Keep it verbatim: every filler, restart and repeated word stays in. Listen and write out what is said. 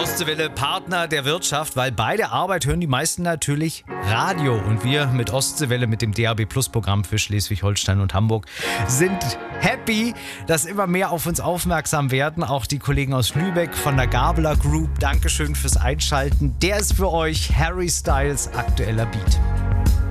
Ostseewelle, Partner der Wirtschaft, weil bei der Arbeit hören die meisten natürlich Radio. Und wir mit Ostseewelle, mit dem D A B Plus Programm für Schleswig-Holstein und Hamburg, sind happy, dass immer mehr auf uns aufmerksam werden. Auch die Kollegen aus Lübeck von der Gabler Group, Dankeschön fürs Einschalten. Der ist für euch Harry Styles aktueller Beat.